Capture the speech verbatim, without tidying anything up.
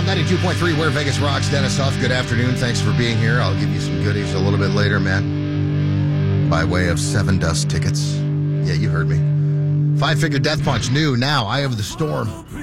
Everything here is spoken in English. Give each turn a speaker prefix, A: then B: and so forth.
A: com, ninety-two point three, Where Vegas Rocks. Dennis Huff, good afternoon. Thanks for being here. I'll give you some goodies a little bit later, man, by way of Seven Dust tickets. Yeah, you heard me. Five Finger Death Punch, new now, Eye of the Storm.